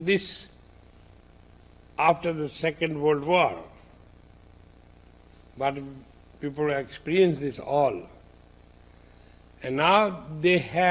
this after the Second World War. But people experience this all. And now they have